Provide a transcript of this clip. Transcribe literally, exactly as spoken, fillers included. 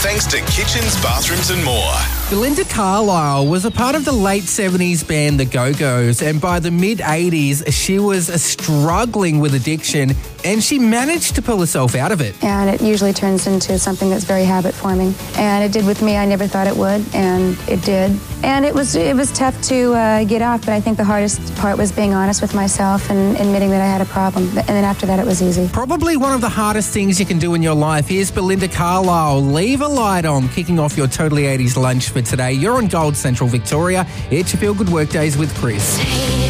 thanks to Kitchens, Bathrooms and More. Belinda Carlisle was a part of the late seventies band The Go-Go's, and by the mid-eighties, she was struggling with addiction, and she managed to pull herself out of it. And it usually turns into something that's very habit-forming. And it did with me. I never thought it would, and it did. And it was it was tough to uh, get off, but I think the hardest part was being honest with myself and admitting that I had a problem. And then after that, it was easy. Probably one of the hardest things you can do in your life. Here's Belinda Carlisle, Leave a Light On, kicking off your Totally eighties lunch for today. You're on Gold Central Victoria. It's your Feel Good Workdays with Chris.